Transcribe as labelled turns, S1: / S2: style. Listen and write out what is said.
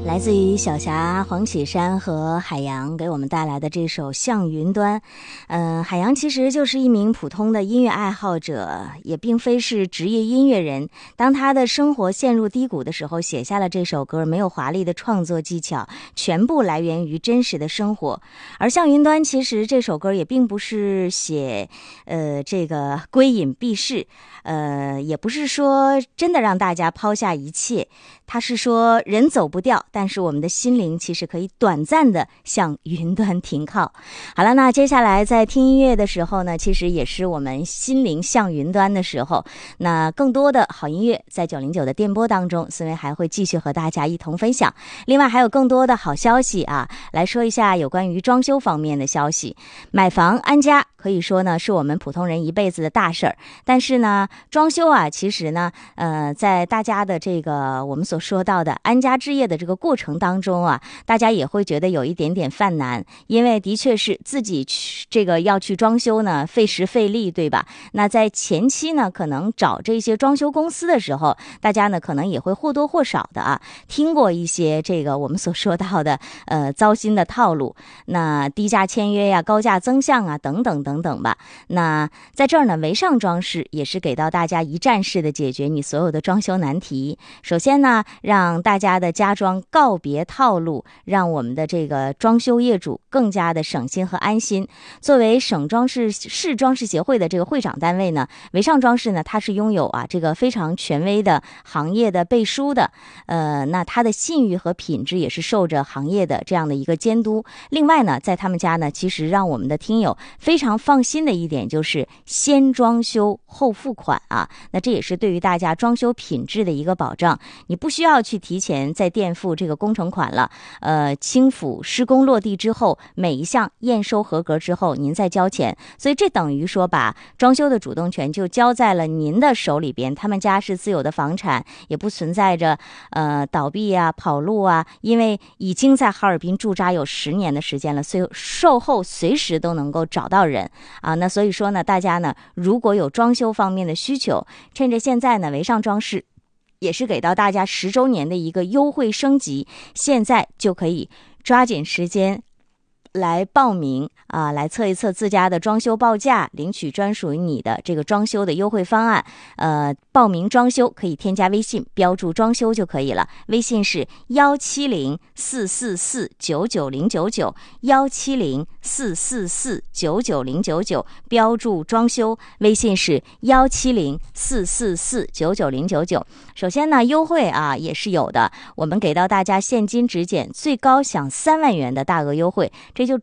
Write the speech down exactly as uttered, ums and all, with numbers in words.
S1: 来自于小霞、黄绮珊和海洋给我们带来的这首《向云端》。嗯、呃，海洋其实就是一名普通的音乐爱好者，也并非是职业音乐人。当他的生活陷入低谷的时候，写下了这首歌，没有华丽的创作技巧，全部来源于真实的生活。而《向云端》其实这首歌也并不是写呃这个归隐避世，呃，也不是说真的让大家抛下一切，他是说人走不掉，但是我们的心灵其实可以短暂的向云端停靠。好了，那接下来在听音乐的时候呢，其实也是我们心灵向云端的时候。那更多的好音乐在九零九的电波当中，思维还会继续和大家一同分享。另外还有更多的好消息啊，来说一下有关于装修方面的消息。买房安家可以说呢是我们普通人一辈子的大事儿，但是呢装修啊，其实呢呃在大家的这个我们所说到的安家置业的这个过程当中啊，大家也会觉得有一点点犯难，因为的确是自己去这个要去装修呢费时费力，对吧？那在前期呢可能找这些装修公司的时候，大家呢可能也会或多或少的啊听过一些这个我们所说到的呃糟心的套路，那低价签约呀、高价增项啊等等等等吧。那在这儿呢，维尚装饰也是给到大家一站式的解决你所有的装修难题。首先呢，让大家的家装告别套路，让我们的这个装修业主更加的省心和安心。作为省装饰市装饰协会的这个会长单位呢，维尚装饰呢，它是拥有啊这个非常权威的行业的背书的，呃，那它的信誉和品质也是受着行业的这样的一个监督。另外呢，在他们家呢，其实让我们的听友非常放心的一点就是先装修后付款啊，那这也是对于大家装修品质的一个保障。你不需要去提前再垫付这个工程款了，呃，清府施工落地之后，每一项验收合格之后，您再交钱，所以这等于说把装修的主动权就交在了您的手里边。他们家是自有的房产，也不存在着呃倒闭啊、跑路啊，因为已经在哈尔滨驻扎有十年的时间了，所以售后随时都能够找到人啊。那所以说呢，大家呢如果有装修方面的需求，趁着现在呢维尚装饰也是给到大家十周年的一个优惠升级，现在就可以抓紧时间来报名啊，来测一测自家的装修报价，领取专属于你的这个装修的优惠方案。呃，报名装修可以添加微信，标注装修就可以了。微信是幺七零四四四九九零九九，幺七零四四四九九零九九，标注装修。微信是幺七零四四四九九零九九。首先呢，优惠啊也是有的，我们给到大家现金直减，最高享三万元的大额优惠。这就